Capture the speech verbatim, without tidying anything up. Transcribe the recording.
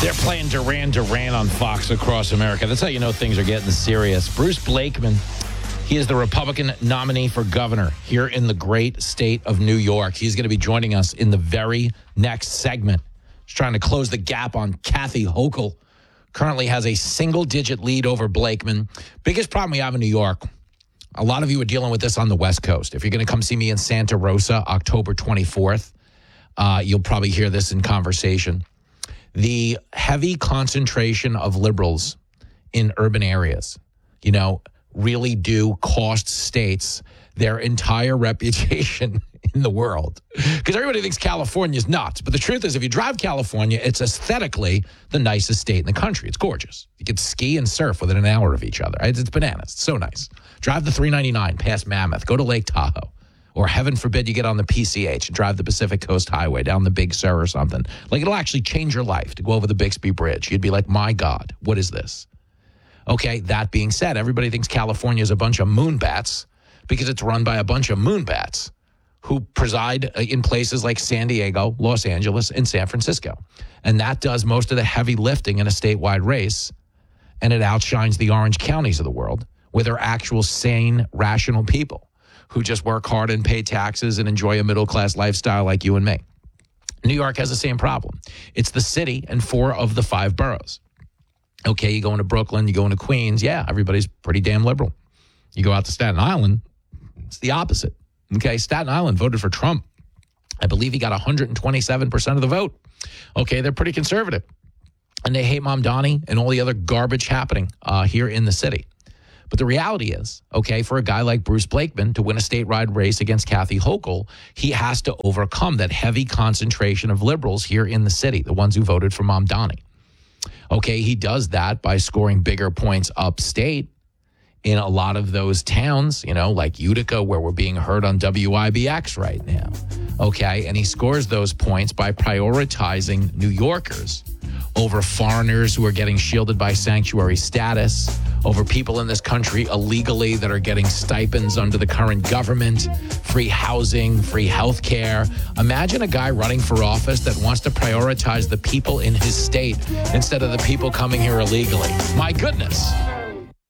They're playing Duran Duran on Fox across America. That's how you know things are getting serious. Bruce Blakeman, he is the Republican nominee for governor here in the great state of New York. He's going to be joining us in the very next segment. He's trying to close the gap on Kathy Hochul. Currently has a single-digit lead over Blakeman. Biggest problem we have in New York, a lot of you are dealing with this on the West Coast. If you're going to come see me in Santa Rosa, October twenty-fourth, uh, you'll probably hear this in conversation. The heavy concentration of liberals in urban areas, you know, really do cost states their entire reputation in the world. Because everybody thinks California's nuts. But the truth is, if you drive California, it's aesthetically the nicest state in the country. It's gorgeous. You can ski and surf within an hour of each other. It's, it's bananas. It's so nice. Drive the three ninety-nine past Mammoth. Go to Lake Tahoe. Or heaven forbid you get on the P C H and drive the Pacific Coast Highway down the Big Sur or something. Like, it'll actually change your life to go over the Bixby Bridge. You'd be like, my God, what is this? Okay, that being said, everybody thinks California is a bunch of moonbats because it's run by a bunch of moonbats who preside in places like San Diego, Los Angeles, and San Francisco. And that does most of the heavy lifting in a statewide race, and it outshines the orange counties of the world, where they're actual sane, rational people who just work hard and pay taxes and enjoy a middle-class lifestyle like you and me. New York has the same problem. It's the city and four of the five boroughs. Okay, you go into Brooklyn, you go into Queens, yeah, everybody's pretty damn liberal. You go out to Staten Island, it's the opposite. Okay, Staten Island voted for Trump. I believe he got one hundred twenty-seven percent of the vote. Okay, they're pretty conservative. And they hate Mamdani and all the other garbage happening uh, here in the city. But the reality is, okay, for a guy like Bruce Blakeman to win a statewide race against Kathy Hochul, he has to overcome that heavy concentration of liberals here in the city, the ones who voted for Mamdani. Okay, he does that by scoring bigger points upstate in a lot of those towns, you know, like Utica, where we're being heard on W I B X right now. Okay, and he scores those points by prioritizing New Yorkers over foreigners who are getting shielded by sanctuary status, over people in this country illegally that are getting stipends under the current government, free housing, free health care. Imagine a guy running for office that wants to prioritize the people in his state instead of the people coming here illegally. My goodness.